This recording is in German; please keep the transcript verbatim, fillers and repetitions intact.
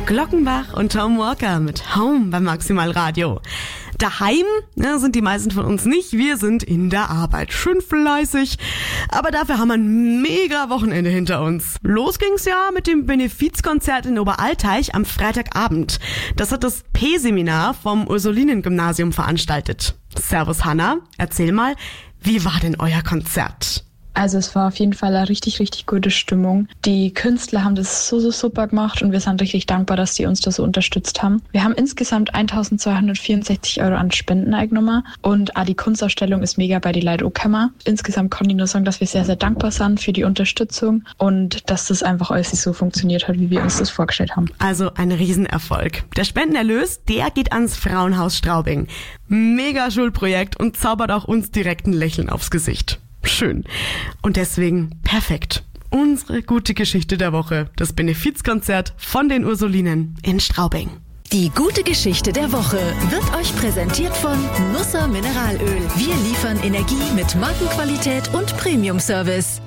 Glockenbach und Tom Walker mit Home beim Maximal Radio. Daheim ja, sind die meisten von uns nicht, wir sind in der Arbeit. Schön fleißig, aber dafür haben wir ein mega Wochenende hinter uns. Los ging's ja mit dem Benefizkonzert in Oberalteich am Freitagabend. Das hat das P-Seminar vom Ursulinen-Gymnasium veranstaltet. Servus Hanna, erzähl mal, wie war denn euer Konzert? Also es war auf jeden Fall eine richtig, richtig gute Stimmung. Die Künstler haben das so, so super gemacht und wir sind richtig dankbar, dass die uns da so unterstützt haben. Wir haben insgesamt eintausendzweihundertvierundsechzig Euro an Spenden eingenommen und auch die Kunstausstellung ist mega bei die Leute angekommen. Insgesamt kann ich nur sagen, dass wir sehr, sehr dankbar sind für die Unterstützung und dass das einfach alles so funktioniert hat, wie wir uns das vorgestellt haben. Also ein Riesenerfolg. Der Spendenerlös, der geht ans Frauenhaus Straubing. Mega Schulprojekt und zaubert auch uns direkt ein Lächeln aufs Gesicht. Schön. Und deswegen perfekt. Unsere gute Geschichte der Woche. Das Benefizkonzert von den Ursulinen in Straubing. Die gute Geschichte der Woche wird euch präsentiert von Nusser Mineralöl. Wir liefern Energie mit Markenqualität und Premium-Service.